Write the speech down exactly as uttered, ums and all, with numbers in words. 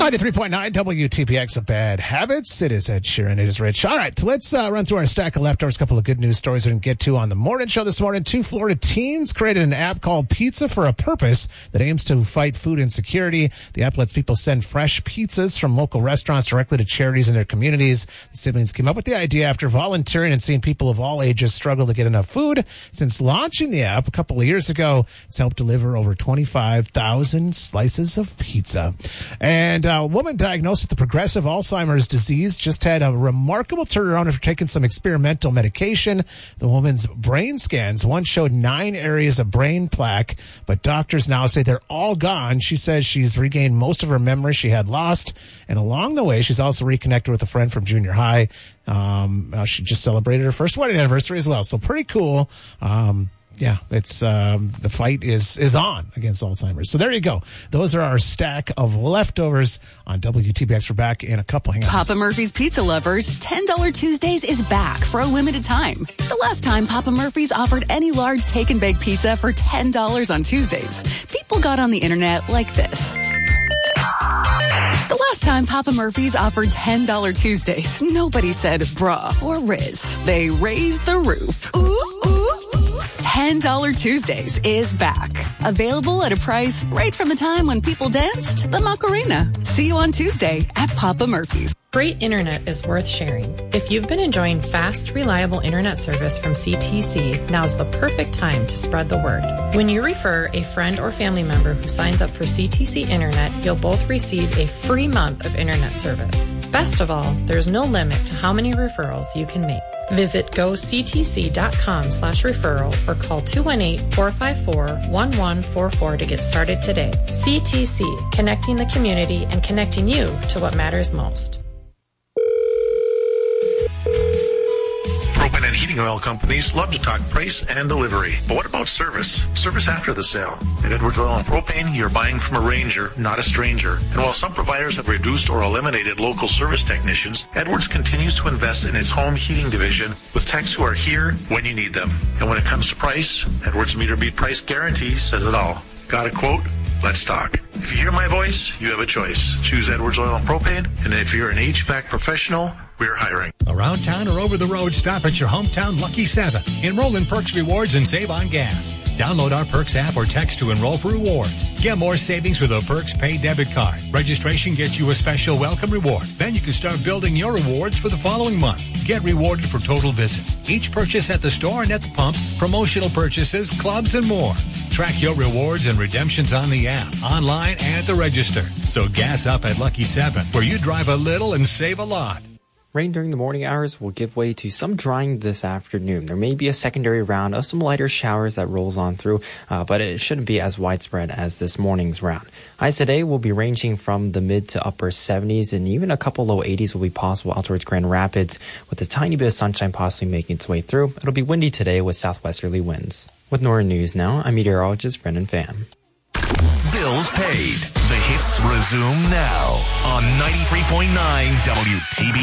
ninety-three point nine W T P X of Bad Habits. It is Ed Sheeran. It is Rich. All right, let's uh, run through our stack of leftovers. A couple of good news stories we didn't get to on the morning show this morning. Two Florida teens created an app called Pizza for a Purpose that aims to fight food insecurity. The app lets people send fresh pizzas from local restaurants directly to charities in their communities. The siblings came up with the idea after volunteering and seeing people of all ages struggle to get enough food. Since launching the app a couple of years ago, it's helped deliver over twenty-five thousand slices of pizza. And a woman diagnosed with the progressive Alzheimer's disease just had a remarkable turnaround after taking some experimental medication. The woman's brain scans once showed nine areas of brain plaque, but doctors now say they're all gone. She says she's regained most of her memory she had lost, and along the way, she's also reconnected with a friend from junior high. Um, uh, she just celebrated her first wedding anniversary as well, so pretty cool. Um, Yeah, it's um, the fight is is on against Alzheimer's. So there you go. Those are our stack of leftovers on W T B X. We're back in a couple. Hang on. Papa Murphy's Pizza Lovers, ten dollars Tuesdays is back for a limited time. The last time Papa Murphy's offered any large take and bake pizza for ten dollars on Tuesdays, people got on the internet like this. The last time Papa Murphy's offered ten dollars Tuesdays, nobody said bruh or Riz. They raised the roof. Ooh, ooh. ten dollars Tuesdays is back. Available at a price right from the time when people danced the Macarena. See you on Tuesday at Papa Murphy's. Great internet is worth sharing. If you've been enjoying fast, reliable internet service from C T C, now's the perfect time to spread the word. When you refer a friend or family member who signs up for C T C Internet, you'll both receive a free month of internet service. Best of all, there's no limit to how many referrals you can make. Visit goctc.com slash referral or call two one eight, four five four, one one four four to get started today. C T C, connecting the community and connecting you to what matters most. Propane and heating oil companies love to talk price and delivery. But what about service? Service after the sale. At Edwards Oil and Propane, you're buying from a ranger, not a stranger. And while some providers have reduced or eliminated local service technicians, Edwards continues to invest in its home heating division with techs who are here when you need them. And when it comes to price, Edwards Meter Beat Price Guarantee says it all. Got a quote? Let's talk. If you hear my voice, you have a choice. Choose Edwards Oil and Propane. And if you're an H V A C professional, we're hiring. Around town or over the road, stop at your hometown Lucky seven. Enroll in Perks Rewards and save on gas. Download our Perks app or text to enroll for rewards. Get more savings with a Perks Pay debit card. Registration gets you a special welcome reward. Then you can start building your rewards for the following month. Get rewarded for total visits, each purchase at the store and at the pump, promotional purchases, clubs, and more. Track your rewards and redemptions on the app, online, and at the register. So gas up at Lucky seven, where you drive a little and save a lot. Rain during the morning hours will give way to some drying this afternoon. There may be a secondary round of some lighter showers that rolls on through, uh, but it shouldn't be as widespread as this morning's round. Highs today will be ranging from the mid to upper seventies, and even a couple low eighties will be possible out towards Grand Rapids, with a tiny bit of sunshine possibly making its way through. It'll be windy today with southwesterly winds. With Northern News now, I'm meteorologist Brendan Pham. Bills paid. The hits resume now on ninety-three point nine W T B.